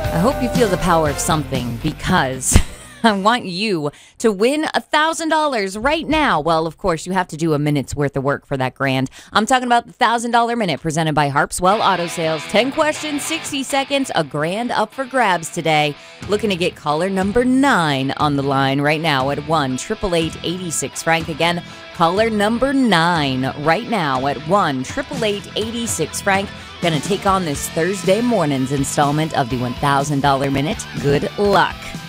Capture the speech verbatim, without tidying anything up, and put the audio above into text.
I hope you feel the power of something because I want you to win one thousand dollars right now. Well, of course, you have to do a minute's worth of work for that grand. I'm talking about the one thousand dollars Minute presented by Harpswell Auto Sales. ten questions, sixty seconds, a grand up for grabs today. Looking to get caller number nine on the line right now at one eight eight eight, eight six, Frank. Again, caller number nine right now at one eight eight eight, eight six, Frank. Going to take on this Thursday morning's installment of the one thousand dollars Minute. Good luck.